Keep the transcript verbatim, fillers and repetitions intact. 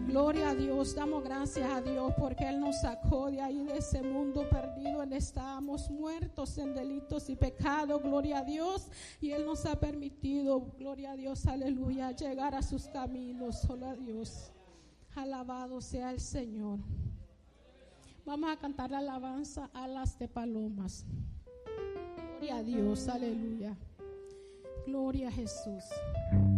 Gloria a Dios, damos gracias a Dios porque Él nos sacó de ahí, de ese mundo perdido donde estábamos muertos en delitos y pecados. Gloria a Dios, y Él nos ha permitido, gloria a Dios, aleluya, llegar a sus caminos. Solo a Dios, alabado sea el Señor. Vamos a cantar la alabanza, Alas de Palomas. Gloria a Dios, aleluya. Gloria a Jesús.